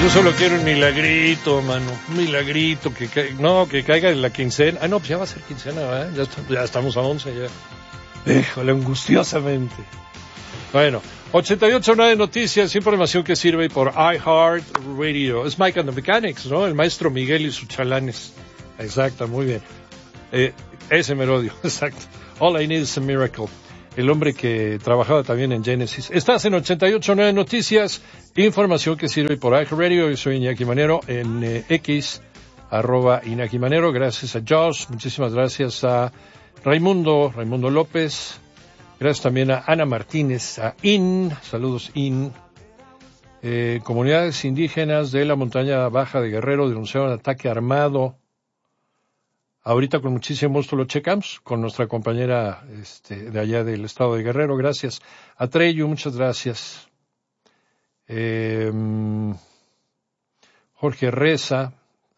Yo solo quiero un milagrito, mano. Un milagrito, que caiga en la quincena. Ah, no, pues ya va a ser quincena, ¿verdad? Ya estamos a 11 ya. Híjole, angustiosamente. Bueno, 88.9 Noticias, información que sirve por iHeart Radio. Es Mike and the Mechanics, ¿no? El maestro Miguel y sus chalanes. Exacto, muy bien. Ese merodio, exacto. All I Need is a Miracle. El hombre que trabajaba también en Genesis. Estás en 88.9 Noticias, información que sirve por iHeartRadio. Yo soy Iñaki Manero en X, @Iñaki Manero. Gracias a Josh, muchísimas gracias a Raimundo López. Gracias también a Ana Martínez, a saludos comunidades indígenas de la montaña baja de Guerrero denunciaron ataque armado. Ahorita con muchísimo gusto lo checamos con nuestra compañera de allá del estado de Guerrero. Gracias. A Treyu, muchas gracias. Jorge Reza,